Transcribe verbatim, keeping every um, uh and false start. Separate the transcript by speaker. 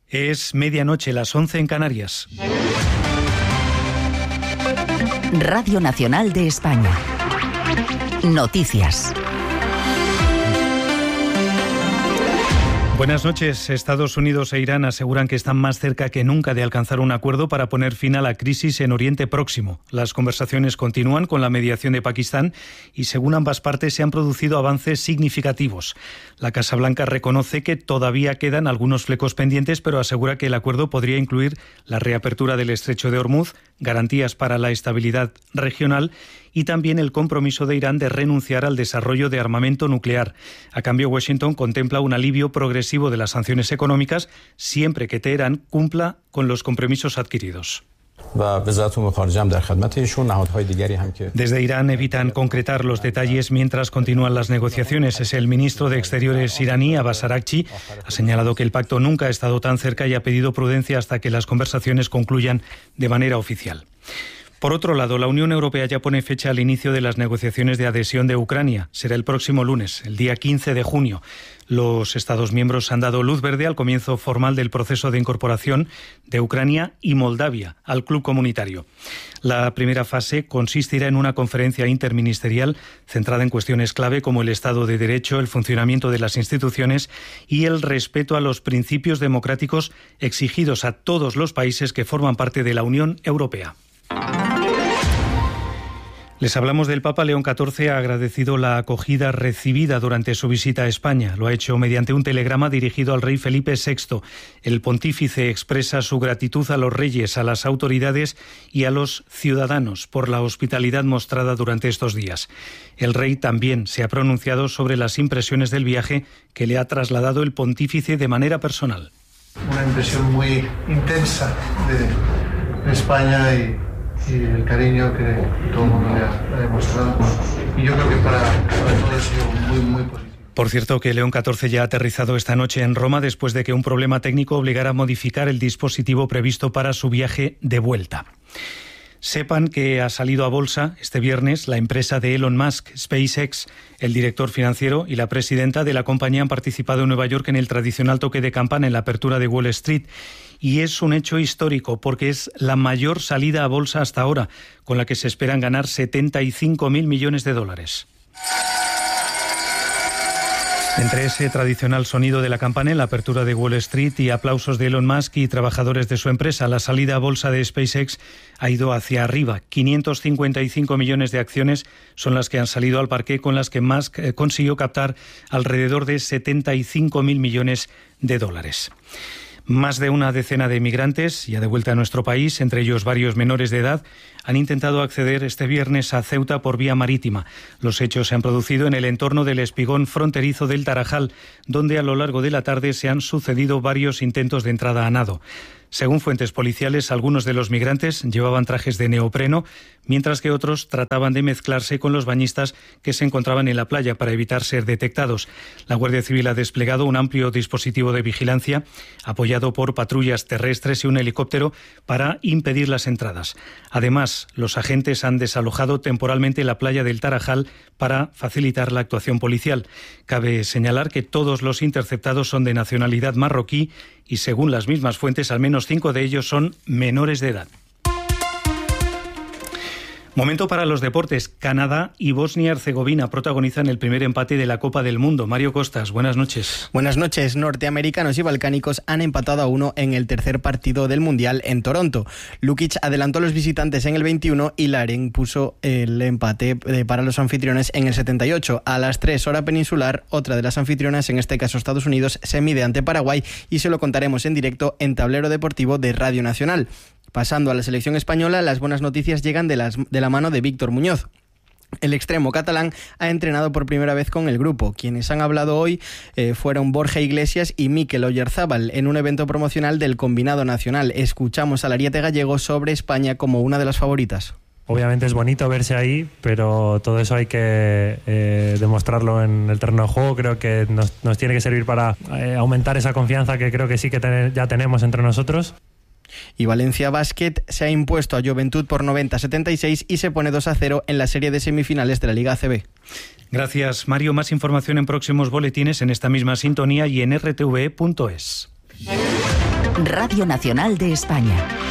Speaker 1: Es medianoche, las once en Canarias.
Speaker 2: Radio Nacional de España. Noticias.
Speaker 1: Buenas noches. Estados Unidos e Irán aseguran que están más cerca que nunca de alcanzar un acuerdo para poner fin a la crisis en Oriente Próximo. Las conversaciones continúan con la mediación de Pakistán y, según ambas partes, se han producido avances significativos. La Casa Blanca reconoce que todavía quedan algunos flecos pendientes, pero asegura que el acuerdo podría incluir la reapertura del Estrecho de Hormuz, garantías para la estabilidad regional y también el compromiso de Irán de renunciar al desarrollo de armamento nuclear. A cambio, Washington contempla un alivio progresivo de las sanciones económicas siempre que Teherán cumpla con los compromisos adquiridos. Desde Irán evitan concretar los detalles mientras continúan las negociaciones. Es el ministro de Exteriores iraní, Abbas Araghchi, ha señalado que el pacto nunca ha estado tan cerca y ha pedido prudencia hasta que las conversaciones concluyan de manera oficial. Por otro lado, la Unión Europea ya pone fecha al inicio de las negociaciones de adhesión de Ucrania. Será el próximo lunes, el día quince de junio. Los Estados miembros han dado luz verde al comienzo formal del proceso de incorporación de Ucrania y Moldavia al club comunitario. La primera fase consistirá en una conferencia interministerial centrada en cuestiones clave como el Estado de Derecho, el funcionamiento de las instituciones y el respeto a los principios democráticos exigidos a todos los países que forman parte de la Unión Europea. Les hablamos del Papa. León catorce ha agradecido la acogida recibida durante su visita a España. Lo ha hecho mediante un telegrama dirigido al rey Felipe sexto. El pontífice expresa su gratitud a los reyes, a las autoridades y a los ciudadanos por la hospitalidad mostrada durante estos días. El rey también se ha pronunciado sobre las impresiones del viaje que le ha trasladado el pontífice de manera personal.
Speaker 3: Una impresión muy intensa de España y y el cariño que todo el mundo le ha, le ha demostrado. Y yo creo que para, para todos ha sido muy, muy positivo.
Speaker 1: Por cierto, que León catorce ya ha aterrizado esta noche en Roma después de que un problema técnico obligara a modificar el dispositivo previsto para su viaje de vuelta. Sepan que ha salido a bolsa este viernes la empresa de Elon Musk, SpaceX. El director financiero y la presidenta de la compañía han participado en Nueva York en el tradicional toque de campana en la apertura de Wall Street. Y es un hecho histórico porque es la mayor salida a bolsa hasta ahora, con la que se esperan ganar setenta y cinco mil millones de dólares. Entre ese tradicional sonido de la campana en la apertura de Wall Street y aplausos de Elon Musk y trabajadores de su empresa, la salida a bolsa de SpaceX ha ido hacia arriba. quinientos cincuenta y cinco millones de acciones son las que han salido al parque, con las que Musk consiguió captar alrededor de setenta y cinco mil millones de dólares. Más de una decena de migrantes, ya de vuelta a nuestro país, entre ellos varios menores de edad, han intentado acceder este viernes a Ceuta por vía marítima. Los hechos se han producido en el entorno del espigón fronterizo del Tarajal, donde a lo largo de la tarde se han sucedido varios intentos de entrada a nado. Según fuentes policiales, algunos de los migrantes llevaban trajes de neopreno, mientras que otros trataban de mezclarse con los bañistas que se encontraban en la playa para evitar ser detectados. La Guardia Civil ha desplegado un amplio dispositivo de vigilancia, apoyado por patrullas terrestres y un helicóptero, para impedir las entradas. Además, los agentes han desalojado temporalmente la playa del Tarajal para facilitar la actuación policial. Cabe señalar que todos los interceptados son de nacionalidad marroquí y, según las mismas fuentes, al menos cinco de ellos son menores de edad. Momento para los deportes. Canadá y Bosnia-Herzegovina protagonizan el primer empate de la Copa del Mundo. Mario Costas, buenas noches.
Speaker 4: Buenas noches. Norteamericanos y balcánicos han empatado a uno en el tercer partido del Mundial en Toronto. Lukic adelantó a los visitantes en el veintiuno y Larin puso el empate para los anfitriones en el setenta y ocho. A las tres, hora peninsular, otra de las anfitrionas, en este caso Estados Unidos, se mide ante Paraguay y se lo contaremos en directo en Tablero Deportivo de Radio Nacional. Pasando a la selección española, las buenas noticias llegan de, las, de la mano de Víctor Muñoz. El extremo catalán ha entrenado por primera vez con el grupo. Quienes han hablado hoy eh, fueron Borja Iglesias y Mikel Oyarzábal en un evento promocional del combinado nacional. Escuchamos al ariete gallego sobre España como una de las favoritas.
Speaker 5: Obviamente es bonito verse ahí, pero todo eso hay que eh, demostrarlo en el terreno de juego. Creo que nos, nos tiene que servir para eh, aumentar esa confianza que creo que sí que ten- ya tenemos entre nosotros.
Speaker 4: Y Valencia Basket se ha impuesto a Joventut por noventa a setenta y seis y se pone dos a cero en la serie de semifinales de la Liga A C B.
Speaker 1: Gracias, Mario. Más información en próximos boletines en esta misma sintonía y en r t v e punto es.
Speaker 2: Radio Nacional de España.